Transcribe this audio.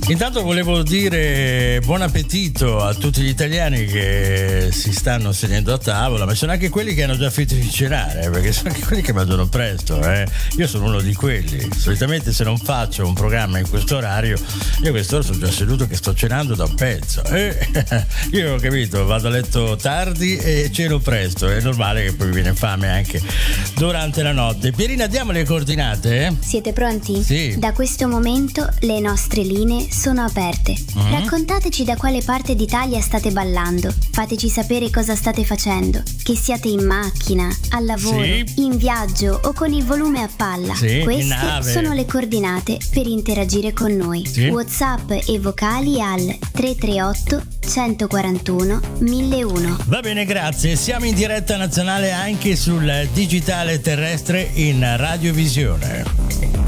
Intanto volevo dire buon appetito a tutti gli italiani che si stanno sedendo a tavola, ma sono anche quelli che hanno già finito di cenare, perché sono anche quelli che mangiano presto. Io sono uno di quelli. Solitamente se non faccio un programma in questo orario, io a quest'ora sono già seduto che sto cenando da un pezzo. Io ho capito, vado a letto tardi e ceno presto, è normale che poi mi viene fame anche durante la notte. Pierina, diamo le coordinate? Siete pronti? Sì. Da questo momento le nostre linee sono aperte. Raccontateci da quale parte d'Italia state ballando. Fateci sapere cosa state facendo. Che siate in macchina, al lavoro, Sì. in viaggio o con il volume a palla. Sì, in Queste nave. sono le coordinate per interagire con noi. Sì. WhatsApp e vocali al 338 141 1001. Va bene, grazie. Siamo in diretta nazionale anche sul digitale terrestre in radiovisione.